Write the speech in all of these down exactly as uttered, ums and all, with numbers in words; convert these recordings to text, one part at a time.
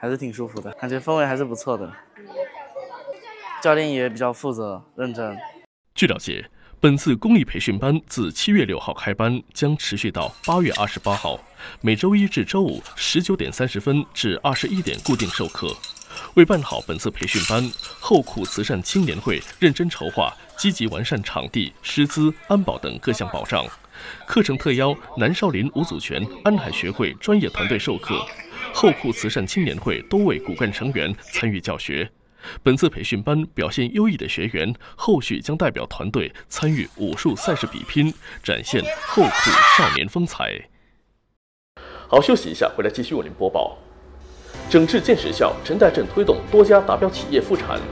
还是挺舒服的，感觉氛围还是不错的。教练也比较负责认真。 据了解，本次公益培训班自七月六号开班，将持续到八月二十八号，每周一至周五十九点三十分至二十一点固定授课。为办好本次培训班，后库慈善青年会认真筹划，积极完善场地、师资、安保等各项保障。课程特邀南少林五祖拳安海学会专业团队授课，后库慈善青年会多位骨干成员参与教学。本次培训班表现优异的学员，后续将代表团队参与武术赛事比拼，展现后库少年风采。好，休息一下，回来继续为您播报。整治建实校，陈代镇推动多家达标企业复产。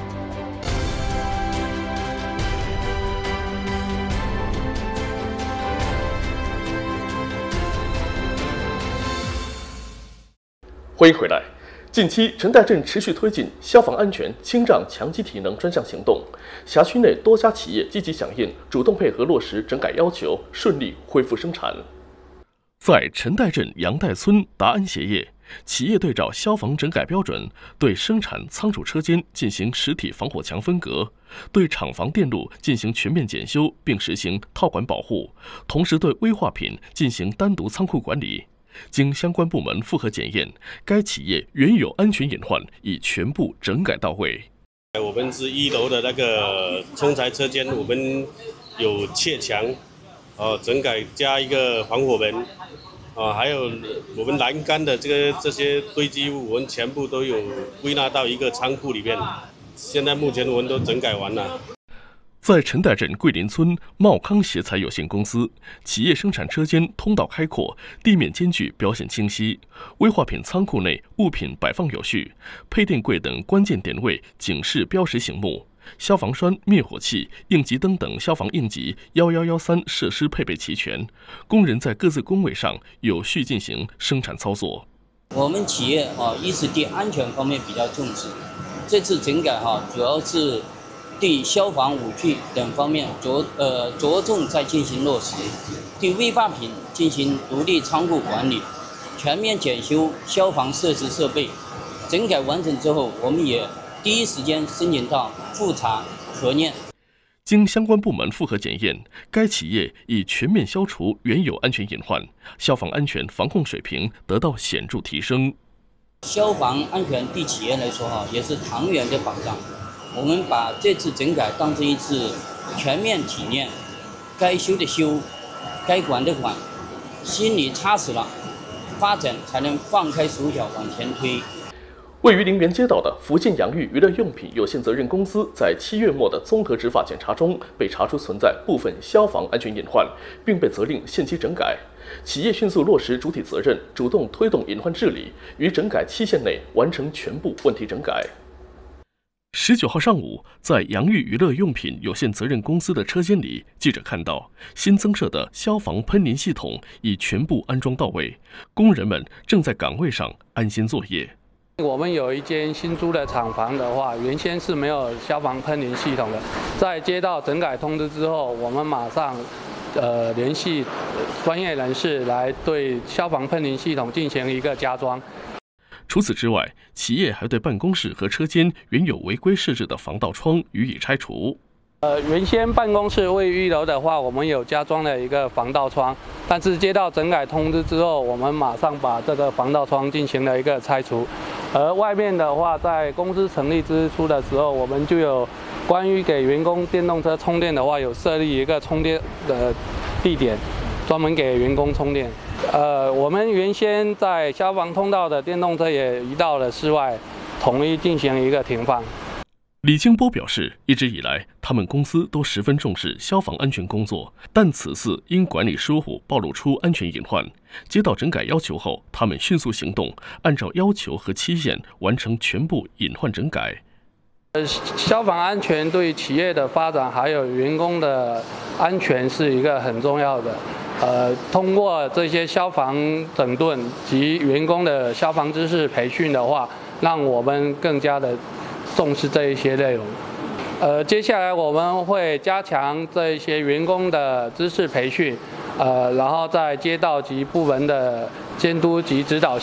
欢迎回来。近期，陈代镇持续推进消防安全、清障强基体能专项行动，辖区内多家企业积极响应，主动配合落实整改要求，顺利恢复生产。在陈代镇杨代村达安鞋业，企业对照消防整改标准，对生产仓储车间进行实体防火墙分隔，对厂房电路进行全面检修，并实行套管保护，同时对危化品进行单独仓库管理。经相关部门复核检验，该企业原有安全隐患已全部整改到位。 我们是一楼的那个冲裁车间，我们有砌墙，哦，整改加一个防火门，啊，还有我们栏杆的这个这些堆积物，我们全部都有归纳到一个仓库里面。现在目前我们都整改完了。 在陈代镇桂林村茂康鞋材有限公司，企业生产车间通道开阔，地面间距标线清晰，危化品仓库内物品摆放有序，配电柜等关键点位警示标识醒目，消防栓、灭火器、应急灯等消防应急一一一三设施配备齐全，工人在各自工位上有序进行生产操作。 我们企业啊，一是对安全方面比较重视，这次整改哈，主要是对消防武具等方面着呃着重在进行落实，对危化品进行独立仓库管理，全面检修消防设施设备。整改完成之后，我们也第一时间申请到复查核验。 经相关部门复核检验，该企业已全面消除原有安全隐患，消防安全防控水平得到显著提升。 消防安全对企业来说哈，也是长远的保障。我们把这次整改当成一次全面体验，该修的修，该管的管，心里踏实了，发展才能放开手脚往前推。 位于陵园街道的福建洋芋娱乐用品有限责任公司在七月末的综合执法检查中，被查出存在部分消防安全隐患，并被责令限期整改。企业迅速落实主体责任，主动推动隐患治理，于整改期限内完成全部问题整改。十九号上午，在洋芋娱乐用品有限责任公司的车间里，记者看到新增设的消防喷淋系统已全部安装到位，工人们正在岗位上安心作业。 我们有一间新租的厂房的话，原先是没有消防喷淋系统的，在接到整改通知之后，我们马上呃联系专业人士来对消防喷淋系统进行一个加装。 除此之外，企业还对办公室和车间原有违规设置的防盗窗予以拆除。 呃，原先办公室位于一楼的话，我们有加装了一个防盗窗，但是接到整改通知之后，我们马上把这个防盗窗进行了一个拆除。而外面的话，在公司成立之初的时候，我们就有关于给员工电动车充电的话，有设立一个充电的地点，专门给员工充电。呃，我们原先在消防通道的电动车也移到了室外，统一进行一个停放。 李金波表示，一直以来，他们公司都十分重视消防安全工作，但此次因管理疏忽暴露出安全隐患，接到整改要求后，他们迅速行动，按照要求和期限完成全部隐患整改。 呃，消防安全对企业的发展还有员工的安全是一个很重要的。呃，通过这些消防整顿及员工的消防知识培训的话，让我们更加的重视这一些内容。呃，接下来我们会加强这一些员工的知识培训，呃，然后在街道及部门的监督及指导下，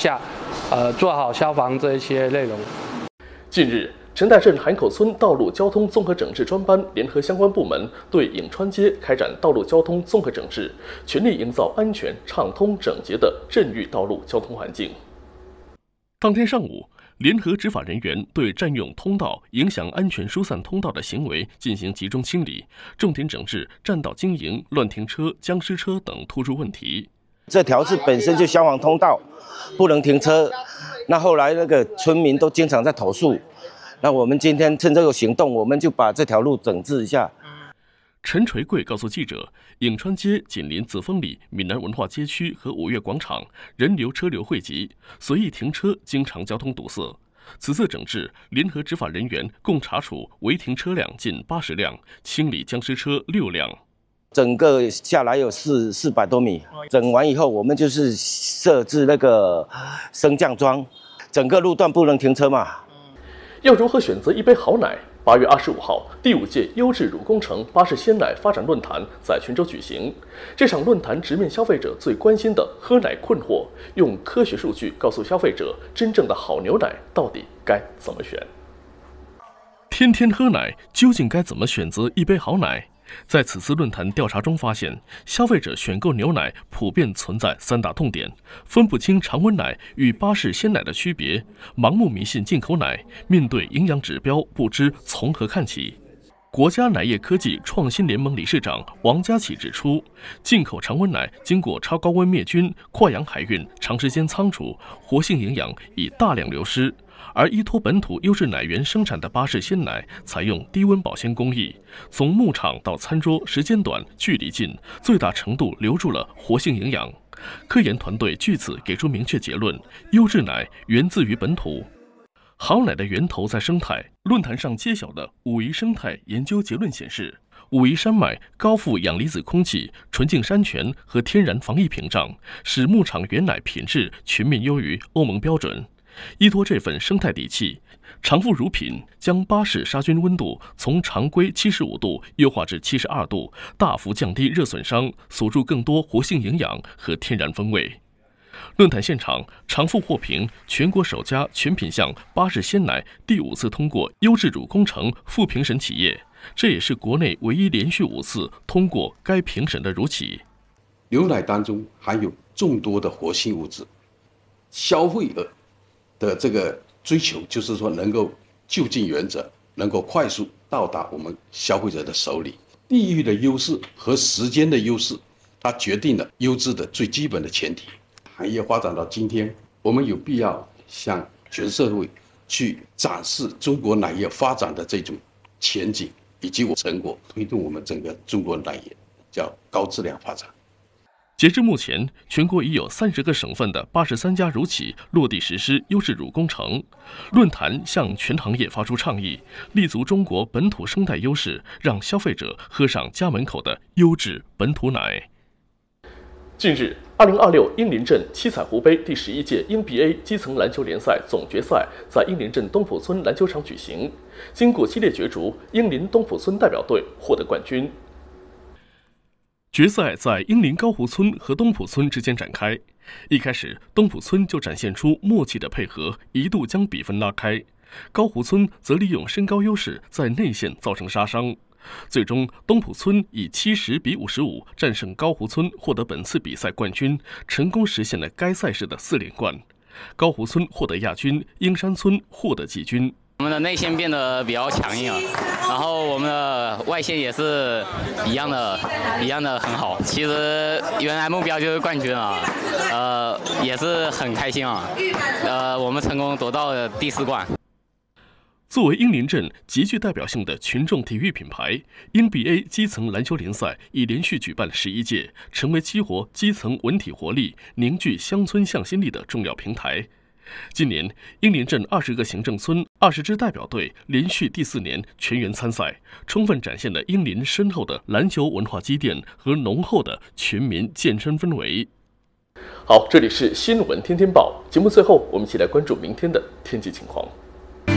呃做好消防这一些内容。 近日，陈代镇海口村道路交通综合整治专班联合相关部门对颍川街开展道路交通综合整治，全力营造安全、畅通、整洁的镇域道路交通环境。当天上午，联合执法人员对占用通道、影响安全疏散通道的行为进行集中清理，重点整治占道经营、乱停车、僵尸车等突出问题。 这条是本身就消防通道，不能停车。那后来那个村民都经常在投诉，那我们今天趁这个行动，我们就把这条路整治一下。 陈垂贵告诉记者，颍川街紧邻紫峰里闽南文化街区和五月广场，人流车流汇集，随意停车经常交通堵塞。此次整治，联合执法人员共查处违停车辆近八十辆，清理僵尸车六辆。 整个下来有四四百多米，整完以后，我们就是设置那个升降桩，整个路段不能停车嘛。 要如何选择一杯好奶？八月二十五号，第五届优质乳工程巴氏鲜奶发展论坛在泉州举行。这场论坛直面消费者最关心的喝奶困惑，用科学数据告诉消费者真正的好牛奶到底该怎么选。天天喝奶，究竟该怎么选择一杯好奶？在此次论坛调查中发现，消费者选购牛奶普遍存在三大痛点：分不清常温奶与巴氏鲜奶的区别，盲目迷信进口奶，面对营养指标不知从何看起。国家奶业科技创新联盟理事长王家启指出，进口常温奶经过超高温灭菌、跨洋海运、长时间仓储，活性营养已大量流失。而依托本土优质奶源生产的巴氏鲜奶，采用低温保鲜工艺，从牧场到餐桌时间短、距离近，最大程度留住了活性营养。科研团队据此给出明确结论：优质奶源自于本土。好奶的源头在生态。论坛上揭晓的武夷生态研究结论显示，武夷山脉高富氧离子空气、纯净山泉和天然防疫屏障，使牧场原奶品质全面优于欧盟标准。依托这份生态底气，长富乳品将巴氏杀菌温度从常规七十五度优化至七十二度，大幅降低热损伤，锁住更多活性营养和天然风味。论坛现场，长富获评全国首家全品项巴氏鲜奶第五次通过优质乳工程副评审企业，这也是国内唯一连续五次通过该评审的乳企。 牛奶当中含有众多的活性物质，消费者的这个追求就是说能够就近原则，能够快速到达我们消费者的手里。地域的优势和时间的优势，它决定了优质的最基本的前提。行业发展到今天，我们有必要向全社会去展示中国奶业发展的这种前景以及成果，推动我们整个中国奶业叫高质量发展。 截至目前，全国已有三十个省份的八十三家乳企落地实施优质乳工程。论坛向全行业发出倡议，立足中国本土生态优势，让消费者喝上家门口的优质本土奶。近日，二零二六英林镇七彩湖杯第十一届英 B A 基层篮球联赛总决赛在英林镇东浦村篮球场举行。经过激烈角逐，英林东浦村代表队获得冠军。决赛在英林高湖村和东浦村之间展开。一开始，东浦村就展现出默契的配合，一度将比分拉开。高湖村则利用身高优势在内线造成杀伤。最终，东浦村以七十比五十五战胜高湖村，获得本次比赛冠军，成功实现了该赛事的四连冠。高湖村获得亚军，英山村获得季军。 我们的内线变得比较强硬了，然后我们的外线也是一样的，一样的很好。其实原来目标就是冠军啊，呃，也是很开心啊，呃，我们成功夺到了第四冠。 作为英林镇极具代表性的群众体育品牌，英 B A 基层篮球联赛已连续举办十一届，成为激活基层文体活力、凝聚乡村向心力的重要平台。今年，英林镇二十个行政村、二十支代表队连续第四年全员参赛，充分展现了英林深厚的篮球文化积淀和浓厚的全民健身氛围。好，这里是新闻天天报，节目最后我们一起来关注明天的天气情况。